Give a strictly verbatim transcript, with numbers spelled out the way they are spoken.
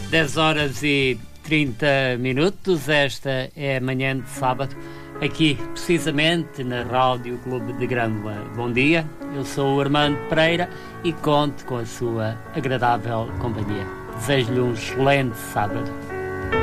dez horas e trinta minutos, esta é a manhã de sábado, aqui precisamente na Rádio Clube de Grândola. Bom dia, eu sou o Armando Pereira e conto com a sua agradável companhia. Desejo-lhe um excelente sábado.